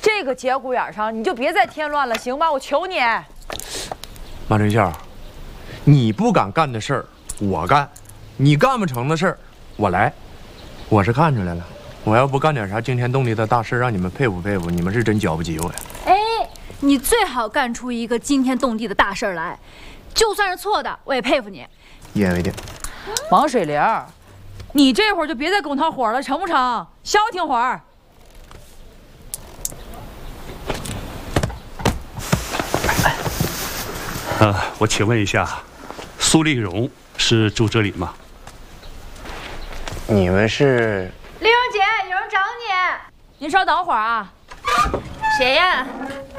这个节骨眼上你就别再添乱了，行吧？我求你。 马春孝，你不敢干的事儿我干，你干不成的事儿我来。我是看出来了，我要不干点啥惊天动地的大事，让你们佩服佩服，你们是真瞧不起我呀。 哎，你最好干出一个惊天动地的大事来，就算是错的，我也佩服你。 一言为定。 王水玲，你这会儿就别再拱他火了，成不成？消停会儿。 我请问一下，苏丽蓉是住这里吗？ 你们是？ 丽蓉姐，有人找你。 您稍等会儿啊。 谁呀？